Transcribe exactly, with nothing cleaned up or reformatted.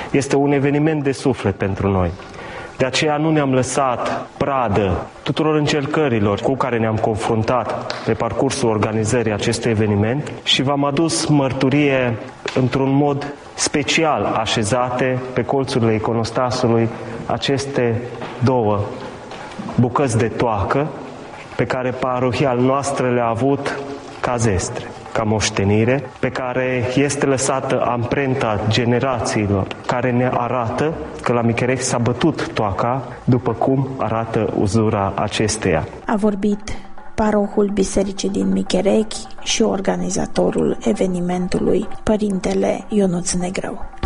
Este un eveniment de suflet pentru noi. De aceea nu ne-am lăsat pradă tuturor încercărilor cu care ne-am confruntat pe parcursul organizării acestui eveniment și v-am adus mărturie într-un mod special așezate pe colțurile iconostasului aceste două bucăți de toacă pe care parohia noastră le-a avut ca zestre, ca moștenire, pe care este lăsată amprenta generațiilor, care ne arată că la Micherechi s-a bătut toaca, după cum arată uzura acesteia. A vorbit parohul Bisericii din Micherechi și organizatorul evenimentului, Părintele Ionuț Negrău.